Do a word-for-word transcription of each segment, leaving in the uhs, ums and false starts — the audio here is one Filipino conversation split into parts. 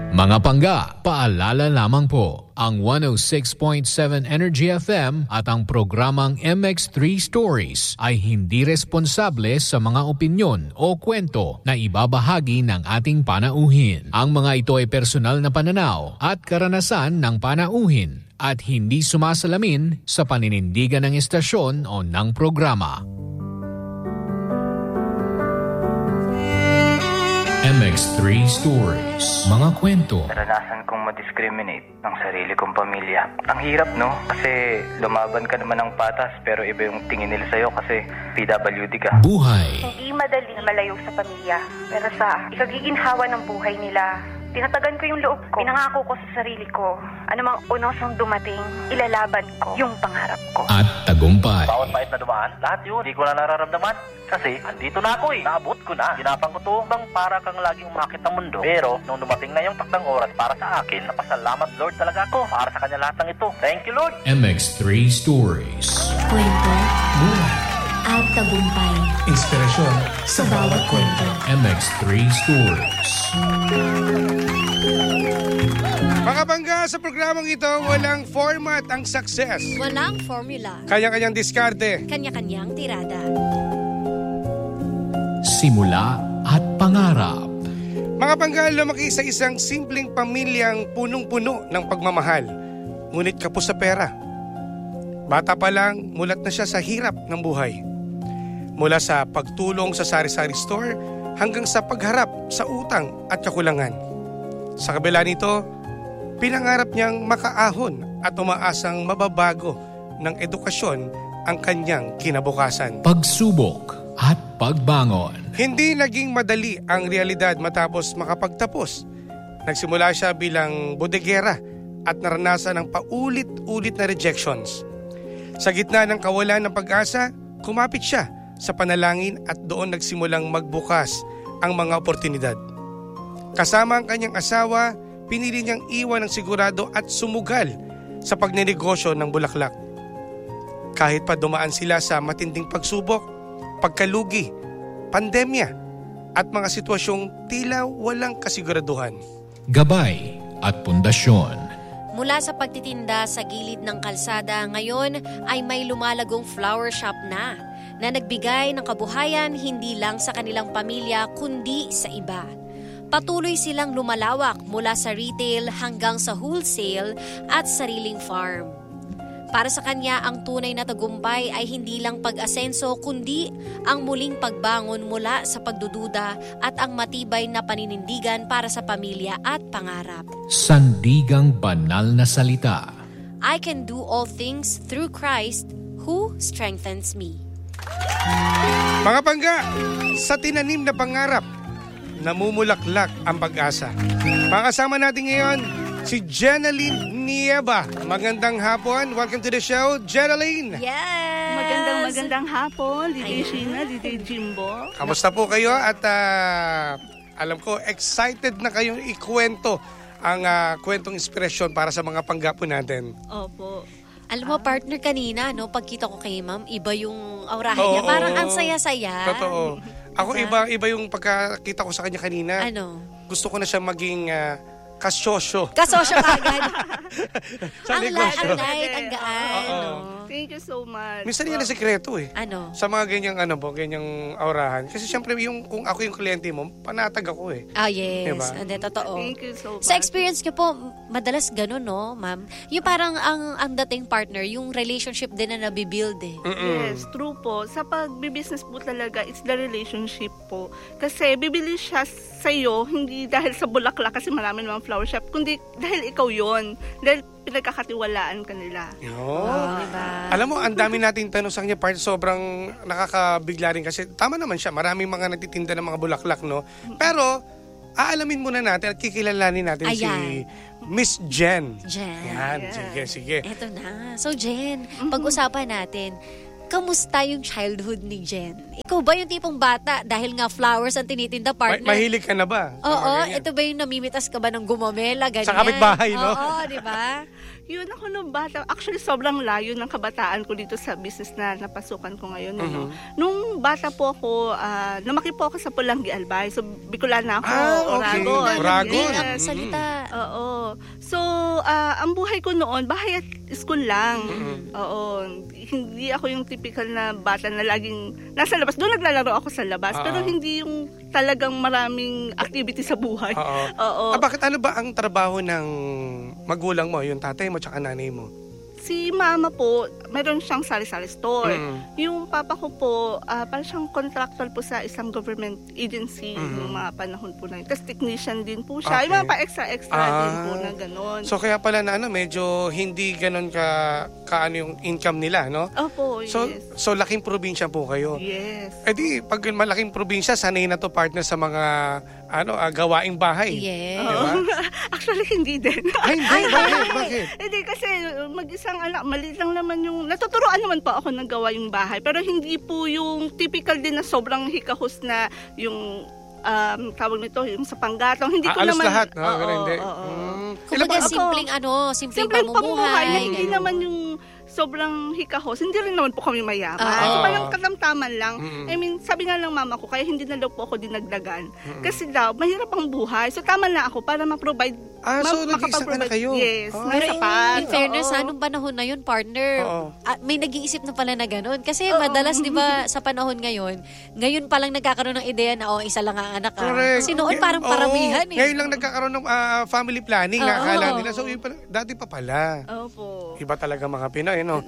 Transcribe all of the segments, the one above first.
Mga pangga, paalala lamang po, ang one oh six point seven Energy F M at ang programang M X three Stories ay hindi responsable sa mga opinyon o kwento na ibabahagi ng ating panauhin. Ang mga ito ay personal na pananaw at karanasan ng panauhin at hindi sumasalamin sa paninindigan ng istasyon o ng programa. M X three Stories. Mga kwento. Naranasan kong ma-discriminate ng sarili kong pamilya. Ang hirap, no? Kasi lumaban ka naman ng patas pero iba yung tingin nila sa'yo kasi P W D ka. Buhay. Hindi madali na malayo sa pamilya. Pero sa ikagiginhawa ng buhay nila, tinatagan ko yung loob ko. Pinangako ko sa sarili ko, anumang unosong dumating, ilalaban ko yung pangarap ko. At tagumpay. Bawat bait na dumaan, lahat yun, hindi ko na nararamdaman. Kasi, andito na ako eh. Naabot ko na. Ginapang ko to bang para kang laging umakit ng mundo. Pero, nung dumating na yung takdang oras para sa akin, napasalamat Lord talaga ako para sa kanya lahat ng ito. Thank you, Lord! M X three Stories. Kwento Buhay. at tagumpay. Inspirasyon sa bawat kwento. M X three Stories. Mga bangga, sa programang ito, walang format ang success. Walang formula. Kanya-kanyang diskarte. Kanya-kanyang tirada. Simula at pangarap. Mga bangga, lumaki sa isang simpleng pamilyang punong-puno ng pagmamahal. Ngunit kapos sa pera. Bata pa lang, mulat na siya sa hirap ng buhay. Mula sa pagtulong sa sari-sari store hanggang sa pagharap sa utang at kakulangan. Sa kabila nito, pinangarap niyang makaahon at umaasang mababago ng edukasyon ang kanyang kinabukasan. Pagsubok at pagbangon. Hindi naging madali ang realidad matapos makapagtapos. Nagsimula siya bilang bodegera at naranasan ng paulit-ulit na rejections. Sa gitna ng kawalan ng pag-asa, kumapit siya sa panalangin at doon nagsimulang magbukas ang mga oportunidad. Kasama ang kanyang asawa, pinili niyang iwan ng sigurado at sumugal sa pagnenegosyo ng bulaklak. Kahit pa dumaan sila sa matinding pagsubok, pagkalugi, pandemya at mga sitwasyong tila walang kasiguraduhan. Gabay at pundasyon. Mula sa pagtitinda sa gilid ng kalsada, ngayon ay may lumalagong flower shop na na nagbigay ng kabuhayan hindi lang sa kanilang pamilya kundi sa iba. Patuloy silang lumalawak mula sa retail hanggang sa wholesale at sariling farm. Para sa kanya, ang tunay na tagumpay ay hindi lang pag-asenso kundi ang muling pagbangon mula sa pagdududa at ang matibay na paninindigan para sa pamilya at pangarap. Sandigang banal na salita. I can do all things through Christ who strengthens me. Mga bangga, sa tinanim na pangarap, namumulaklak ang pag-asa. Makasama natin ngayon si Jenaline Nieva. Magandang hapon. Welcome to the show, Jenaline. Yes! Magandang magandang hapon, D J Sheena, D J Jimbo. Kamusta po kayo? At uh, alam ko, excited na kayong ikwento ang uh, kwentong inspirasyon para sa mga panggapo natin. Opo. Alam mo, partner, kanina, no, pagkita ko kay ma'am, iba yung aurahan Oo, niya. Parang oo. ang saya-saya. Totoo. Ako Diba? iba iba yung pagkakita ko sa kanya kanina. Ano? Gusto ko na siya maging uh, kasyosyo. Kasosyo ka agad. Sa ang, la- negosyo. ang light, ang gaan. Oo. No? Thank you so much. Minsan yan ang sekreto eh. Ano? Sa mga ganyang ano po, ganyang aurahan. Kasi syempre yung kung ako yung kliyente mo, panatag ako eh. Ah, yes. Diba? Hindi, totoo. Thank you so much. Sa experience niyo po, madalas ganun, no, ma'am? Yung parang ang, ang dating partner, yung relationship din na nabibuild eh. Yes, true po. Sa pagbibusiness po talaga, it's the relationship po. Kasi bibili siya sa iyo, hindi dahil sa bulaklak kasi marami namang flower shop, kundi dahil ikaw yon, dahil pinagkakatiwalaan ka nila. Yun. Oh, diba? Alam mo, ang dami nating tanong sa kanya, part sobrang nakakabigla rin kasi tama naman siya, maraming mga nagtitinda ng mga bulaklak, no? Pero, aalamin muna natin at kikilalanin natin Ayan. si Miss Jen. Jen. Yan, Yeah. sige, sige. Eto na. So, Jen, pag-usapan natin, kamusta yung childhood ni Jen? Ikaw ba yung tipong bata dahil nga flowers ang tinitinda, partner? Ma- mahilig ka na ba? Oo, ito ba yung namimitas ka ba ng gumamela, ganyan? Sa kapitbahay, no? Oo, di ba? Yun ako nung bata. Actually, sobrang layo ng kabataan ko dito sa business na napasukan ko ngayon. Mhm. Ano? Nung bata po ako, ah, lumaki po ako sa Pulangi, Albay. So, Bicolana ako, Ah, okay. Oragon. Oragon. Ang Yes. salita. Oo. So, ah, ang buhay ko noon, bahay at school lang. Oo. Hindi ako yung typical na bata na laging nasa labas. Doon naglalaro ako sa labas. Ah. Pero hindi yung talagang maraming activity sa buhay. Oo. Oo. Ah, bakit ano ba ang trabaho ng magulang mo, yung tatay mo tsaka nanay mo? Si mama po, meron siyang sari-sari store. Mm. Yung papa ko po, ah, parang siyang contractual po sa isang government agency Mm. yung mga panahon po na yun. Tapos technician din po siya. Okay. Yung mga pa-extra-extra din Ah. po na gano'n. So kaya pala na ano, medyo hindi ganun ka kaano yung income nila, no? Opo, So yes. so laking probinsya po kayo. Yes. Eh di, pag malaking probinsya, sanay na to partner sa mga ano, ah, gawaing bahay. Yes. Di ba? Actually, hindi din. Ay, hindi. Bakit? Bakit? Hindi kasi mag-isang anak, mali lang naman yung, natuturoan naman po ako ng gawa yung bahay. Pero hindi po yung typical din na sobrang hikahos na yung um, tawag nito, yung sa panggatong. Hindi ko Ah, alas naman. lahat. No? Oo, Ganun, hindi. oo, oo. Mm. Ilan Kumbaga, ba- Ako- simpleng ano, simpleng, Simpleng pamumuhay, na hindi ganun. naman yung sobrang hikahos. Hindi rin naman po kami mayaman. Ah. So parang katamtaman lang. Mm-mm. I mean, sabi nga ng mama ko, kaya hindi na daw po ako dinagdagan. Kasi daw, mahirap ang buhay. So tama na ako para ma-provide. Ah, so ma- nag-iisa ka na makapag-provide. kayo? Yes. Ah. Pero nasa in, pan. in fairness, Oo. ha, nung panahon na yun, partner, Oo. ah, may nag-iisip na pala na gano'n. Kasi Oo. madalas, di ba, sa panahon ngayon, ngayon palang nagkakaroon ng ideya na, oh, isa lang ang anak ka. Correct. Kasi noon Eh, parang oo. paramihan eh. Ngayon lang nagkakaroon ng ah, family planning. Oo. Nakakala nila. So, yun pala, dati pa pala. Opo. Iba talaga mga Pinoy, no?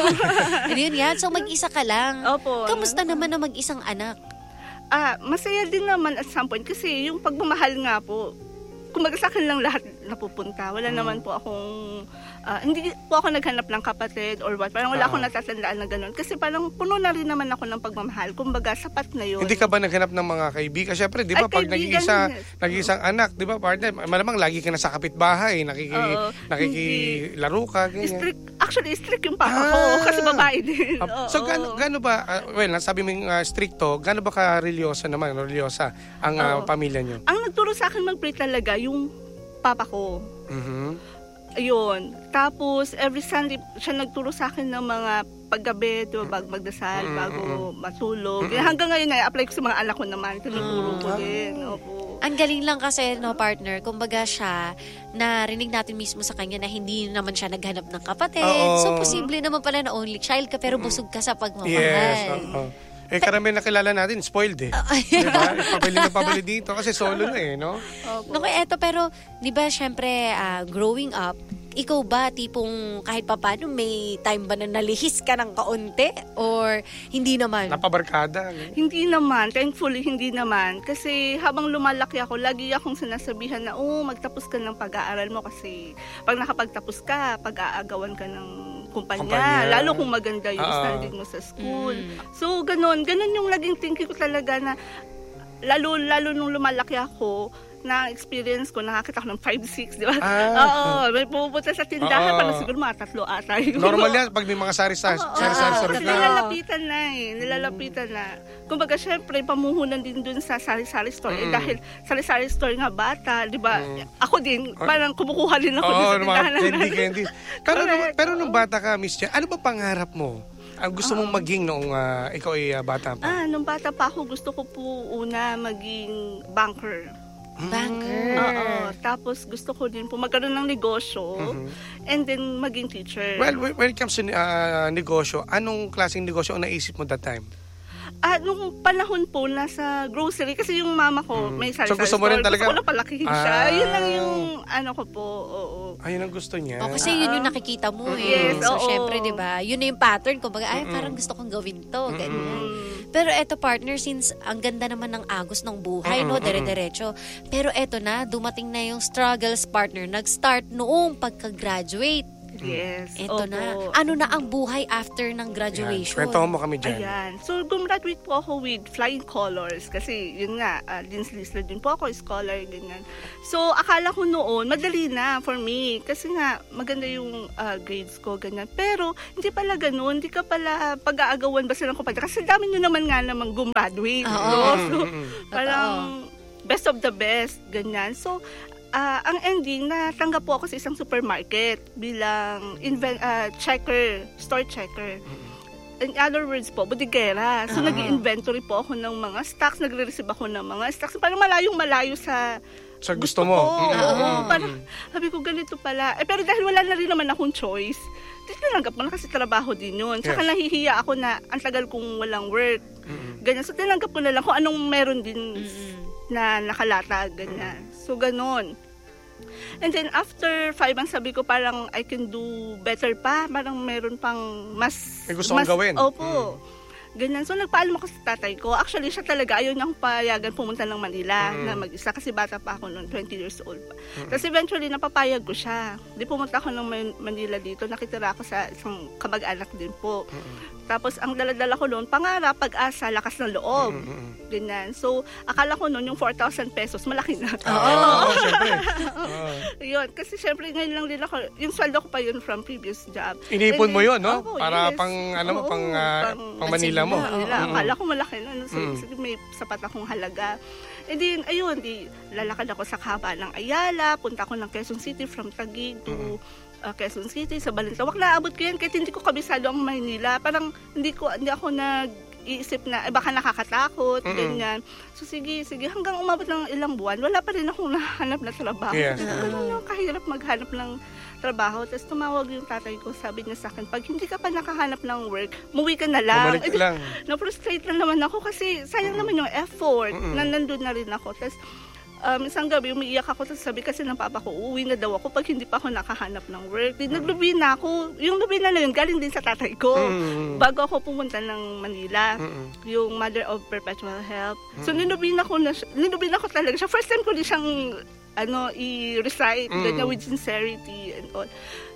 Ano yun yan? So mag-isa ka lang. Opo. Kamusta naman na mag-isang anak? Ah, masaya din naman at some point kasi yung pagmamahal nga po, kumbaga sa akin lang lahat napupunta. Wala naman po akong, ah, hindi po ako naghanap ng kapatid or what. Parang wala Oo. akong natatandaan na gano'n. Kasi parang puno na rin naman ako ng pagmamahal. Kumbaga, sapat na yun. Hindi ka ba naghanap ng mga kaibigan? Siyempre, di ba, Ay, pag kaibigan, nag-iisa, yes. nag-iisang anak, di ba, partner, malamang lagi ka na sa kapitbahay, nakiki, Oo. nakikilaro ka, ganyan. Strict, actually, strict yung papa Ah. ko. Kasi babae din. Ah, so, Oo. gaano, gaano ba, ah, well, sabi mo yung ah, stricto, gaano ba ka-religyosa naman, religyosa ang ah, Oo. pamilya nyo? Ang nagturo sa akin mag-pray talaga, yung papa ko. Mhm. Ayun. Tapos, every Sunday, siya nagturo sa akin ng mga paggabi, diba, bag magdasal, Mm, bago mm, matulog. Hanggang ngayon, na-apply ko sa mga anak ko naman. Tinuturo ko Mm. din. Opo. Ang galing lang kasi, no, partner, kumbaga siya, narinig natin mismo sa kanya na hindi naman siya naghanap ng kapatid. Oo. So, posible naman pala na only child ka, pero busog ka sa pagmamahal. Yes. oo. Eh, karamihan na kilala natin, spoiled eh. Di ba? Pabili na pabili dito kasi solo na eh, no? Opo. No, kaya eto, pero, di ba, syempre, ah, growing up, ikaw ba, tipong kahit papaano, may time ba na nalihis ka ng kaunti? Or hindi naman? Napabarkada. no? Hindi naman. Thankfully, hindi naman. Kasi habang lumalaki ako, lagi akong sinasabihan na, oh, magtapos ka ng pag-aaral mo kasi pag nakapagtapos ka, pag-aagawan ka ng kumpanya. Kumpanya. Lalo kung maganda yung Oo. standing mo sa school. Mm. So, ganun. Ganun yung laging thinking ko talaga na lalo, lalo nung lumalaki ako, na-experience ko, nakakita ko ng five six, di ba? Ah. Oo, may pupunta sa tindahan, Oo. parang siguro mga tatlo ata yun. Normal yan pag may mga sari-sari, Oo, sari-sari oo, store kasi na. nilalapitan na eh. Nilalapitan na. Kumbaga, syempre, pamuhunan din dun sa sari-sari store. Eh, Mm. dahil sari-sari store nga bata, di ba? Mm. Ako din, parang kumukuha din ako dun Oo, sa ng mga tindahan ng candy, nanay. candy. Pero, nung, Correct, pero oo. nung bata ka, Miss Chen, ano ba pangarap mo? Ang gusto mong maging noong ah, ikaw ay ah, bata pa? Ah, nung bata pa ako, gusto ko po una maging banker. Banker. Oo. Tapos gusto ko din po magkaroon ng negosyo Mhm. and then maging teacher. Well, when when it comes to ah, negosyo, anong klaseng negosyo ang naisip mo that time? Ah, nung panahon po, nasa grocery, kasi yung mama ko, Mm. may So, sari-sari gusto mo rin store. talaga- Gusto ko na palakihin siya. Ah. Yun lang yung ano ko po, oo. Ayun ang gusto niya. O, kasi yun yung nakikita mo eh. Yes, so, oo. syempre, di ba? Yun na yung pattern. Kumbaga, ay, parang gusto kong gawin to. Ganyan. Mm. Pero eto, partner, since ang ganda naman ng agos ng buhay, no? Dire-diretso. Pero eto na, dumating na yung struggles, partner. Nag-start noong pagka-graduate. Yes. Ito opo. na. Ano na ang buhay after ng graduation? Kwento mo kami dyan. Ayan. So, gumraduate po ako with flying colors kasi yun nga, uh, listed din po ako, scholar, ganyan. So, akala ko noon, madali na for me kasi nga, maganda yung uh, grades ko, ganyan. Pero, hindi pala ganun, hindi ka pala pag-aagawan basta ng kumpanya kasi dami nyo naman nga namang gumraduate. Oo. No? So, parang best of the best, ganyan. So, Uh, ang ending, natanggap po ako sa isang supermarket bilang inven- uh, checker, store checker. In other words po, bodeguera. So, uh-huh. nag-inventory po ako ng mga stocks, nagre-receive ako ng mga stocks. Parang malayong malayo sa sa gusto, gusto mo. Ko. Mm-hmm. Oo, parang sabi ko ganito pala. Eh, pero dahil wala na rin naman akong choice, tinanggap ko na kasi trabaho din yun. Saka yes. nahihiya ako na ang tagal kong walang work. Mm-hmm. Ganyan. So, tinanggap ko na lang kung anong meron din mm-hmm. na nakalatag, ganyan. So, ganon. And then, after five months, sabi ko parang I can do better pa. Parang meron pang mas... May gusto mas, kong gawin. Opo. Mm. Ganyan. So, nagpaalam ako sa tatay ko. Actually, siya talaga, ayaw niyang payagan pumunta ng Manila mm. na mag-isa kasi bata pa ako noon, twenty years old pa. Mm. Tapos eventually, napapayag ko siya. Di pumunta ako ng Man- Manila dito. Nakitira ako sa isang kamag-anak din po. Mm. Tapos, ang daladala ko noon, pangarap, pag-asa, lakas ng loob. Mm-hmm. Ganyan. So, akala ko noon, yung four thousand pesos, malaki na. Oo, oh, oh, syempre. Oh. Yun. Kasi, syempre, ngayon lang din ako, yung sweldo ko pa yun from previous job. Inipon mo yun, no? Oh, Para yes. pang, ano mo, oh, pang, uh, pang, pang Manila mo. Manila. Mm-hmm. Akala ko malaki na. No? So, mm-hmm. may sapat akong halaga. And then, ayun, di, lalakad ako sa kaba ng Ayala, punta ako ng Quezon City from Taguig to... Mm-hmm. Uh, Quezon City, sa Balintawak. Naabot ko yan kahit hindi ko kabisado ang Maynila. Parang hindi ko hindi ako nag-iisip na eh, baka nakakatakot, mm-hmm. ganyan. So sige, sige. Hanggang umabot ng ilang buwan, wala pa rin akong nahanap na trabaho. Yes. Ganun yung kahirap maghanap ng trabaho. Tapos tumawag yung tatay ko, sabi niya sa akin, pag hindi ka pa nakahanap ng work, muwi ka na lang. Bumalik ka lang. Na-frustrate lang naman ako kasi sayang naman yung effort mm-hmm. na nandun na rin ako. Tapos Um, isang gabi, umiiyak ako, tapos sabi kasi ng papa ko, uuwi na daw ako pag hindi pa ako nakahanap ng work. Di, naglubi na ako. Yung lubi na na yun, galing din sa tatay ko. Mm-hmm. Bago ako pumunta ng Manila, mm-hmm. yung Mother of Perpetual Help. Mm-hmm. So, ninubin ako, na, ninubin ako talaga siya. First time ko din siyang ano, i-recite, mm-hmm. ganyan, with sincerity and all.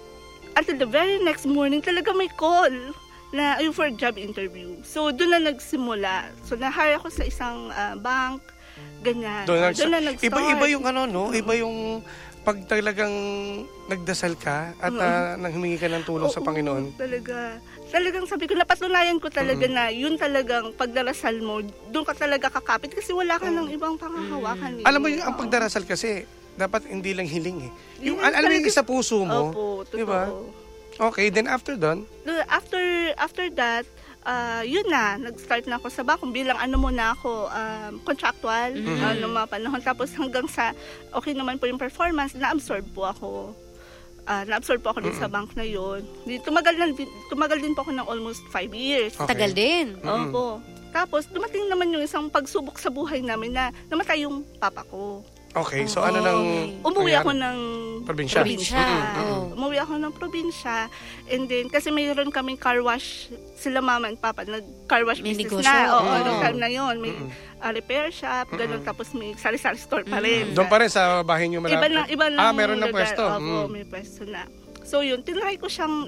Until the very next morning, talaga may call na yung for job interview. So, doon na nagsimula. So, na-hire ako sa isang uh, bank, ganyan. Doon nag- Doon na nag-start. Iba-iba yung ano, no? Iba yung pag talagang nagdasal ka at uh, nang humingi ka ng tulong Oo, sa Panginoon. Talaga. Talagang sabi ko, napatunayan ko talaga mm-hmm. na yun talagang pagdarasal mo, doon ka talaga kakapit kasi wala ka ng ibang panghahawakan. Mm-hmm. Alam mo, yung, ang pagdarasal kasi, dapat hindi lang hiling eh. Yung, al- alam mo yung sa puso mo. Opo, totoo. Diba? Okay, then after doon? After, after that, Uh, yun na, nag-start na ako sa bako bilang ano muna ako, um, contractual, mm-hmm. uh, noong mga panahon. Tapos hanggang sa, okay naman po yung performance, na-absorb po ako. Uh, na-absorb po ako din mm-hmm. sa bank na yun. Tumagal, na, tumagal din po ako ng almost five years. Okay. Tagal din. Mm-hmm. Opo. Tapos dumating naman yung isang pagsubok sa buhay namin na namatay yung papa ko. Okay, so oh, ano nang... Umuwi ako ng probinsya. probinsya. Mm-hmm. Oh. Umuwi ako ng probinsya. And then, kasi mayroon kaming car wash, sila mama and papa, nag-car wash may business negosyo. na. Oo, oh. noong time na yun. May mm-hmm. uh, repair shop, ganun, mm-hmm. tapos may sari-sari store pa rin. Mm-hmm. Doon pa rin sa bahay nyo malapit? Iba na, iba na. Ah, meron na pwesto? Opo, mm-hmm. may pwesto na. So yun, tinry ko siyang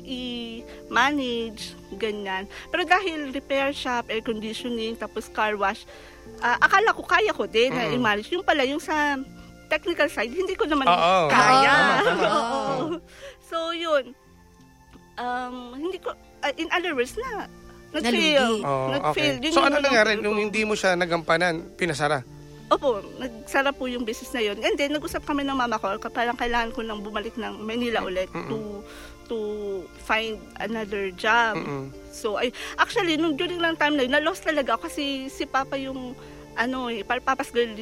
i-manage, ganyan. Pero dahil repair shop, air conditioning, tapos car wash, uh, akala ko kaya ko din mm-hmm. na i-manage. Yung pala, yung sa technical side, hindi ko naman oh, kaya. Oh, tama, tama. oh. So, yun. Um, hindi ko, uh, in other words, na, nag-fail. Oh, nag-fail. okay. So, ano nangyari? Nung hindi mo siya nagampanan, pinasara? Opo, nagsara po yung business na yun. And then, nag-usap kami ng mama ko, parang kailangan ko nang bumalik ng Manila ulit mm-mm. to to find another job. Mm-mm. So, ay, actually, nung during lang time na yun, na-lost talaga ako kasi si Papa yung ano eh, papas girl din